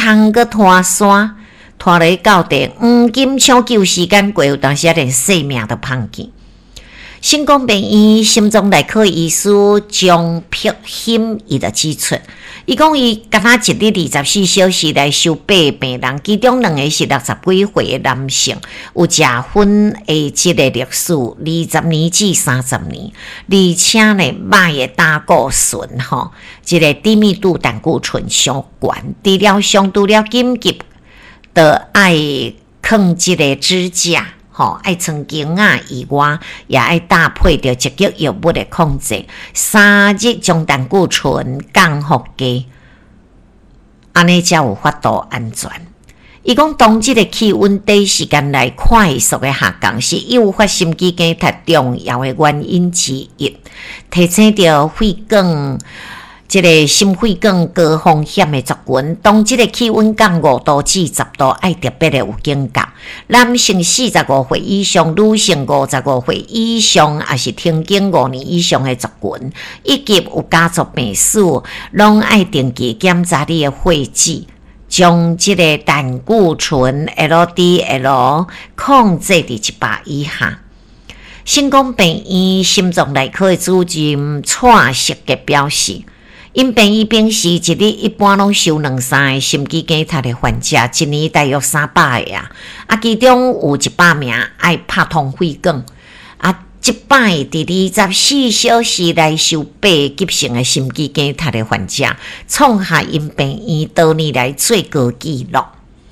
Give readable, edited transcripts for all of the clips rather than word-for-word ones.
通个拖山，拖落到地，黄金抢救时间过，有当时连性命都放弃。成功病院心脏内科医师张碧欣伊就指出，伊讲伊敢若一日24小时来收8病人，其中2个是60几岁的男性，有食薰的这个历史20年至30年，而且呢，脉的胆固醇吼，这个低密度胆固醇相关，治疗上除了紧急，就爱放这个支架。爱穿经以外，也爱搭配着积极药物的控制，3日将胆固醇降复低，安尼才有法度安全。伊讲，当这个气温短时间内快速的下降，是诱发心肌梗塞重要的原因之一，提醒着肺管。这个心血管高风险的族群，当这个气温降5度至10度，爱特别的有警觉。男性45岁以上，女性55岁以上，也是停经5年以上的族群，以及有家族病史，拢爱定期检查你的血脂，将这个胆固醇 LDL 控制伫100以下。成功病院心脏内科的主任蔡淑杰表示。因病院平时一日一般拢收2-3个心肌梗塞的患者，一年大约300个啊，其中有100名爱拍通血管，啊，100个伫24小时内收8急性的心肌梗塞的患者，创下因病院多年来最高纪录。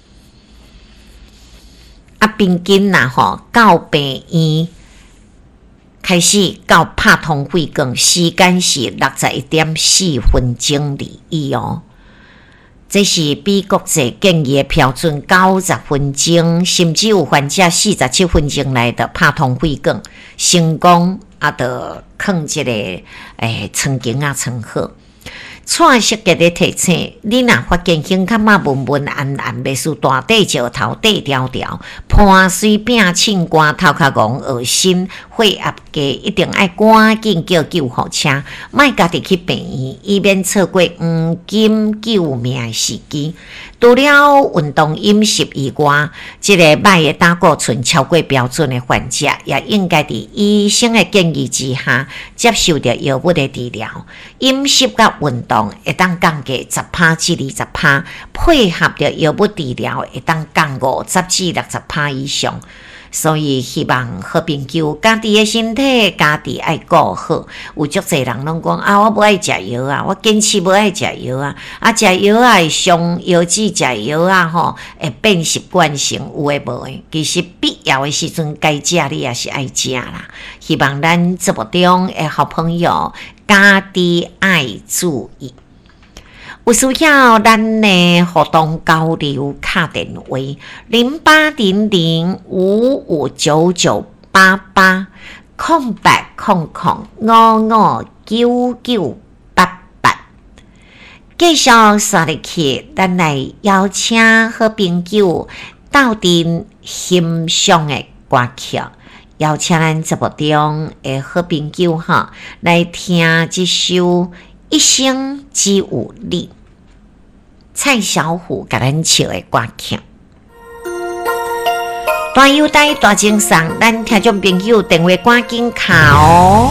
啊，平均到病院。开始到拍通血管时间是61.4分钟而已哦，这是比国际建议的标准90分钟，甚至有患者47分钟内的拍通血管成功，就放这个床巾床好。蔡淑杰的提醒，你若发现胸壳嘛温温暗暗，袂输大底石头底条条，汗水变沁汗，头壳戆恶心，血压低，一定爱赶紧叫救护车，莫家己去病院，以免错过黄金救命时机。除了运动饮食以外，这个脉的胆固醇超过标准的患者，也应该伫医生的建议之下，接受着药物的治疗。饮食甲运动会当降低10%至20%，配合着药物治疗会当降50%至60%以上。所以希望好朋友家己的身体家己爱顾好。有足侪人拢讲啊，我不爱食药啊，我坚持不爱食药啊，食药啊会伤腰子，食药啊会变习惯性，有诶无诶。其实必要的时阵该食你也是爱食啦。希望咱节目中的好朋友家己爱注意。有需要咱的互动交流卡电话0800559988空白00559988。继续刷入去，咱来邀请好朋友斗阵欣赏的歌曲，邀请咱节目中的好朋友来听这首一生只有你。蔡小虎甲咱唱的歌曲，大优待大精神，咱听众朋友电话赶紧敲哦。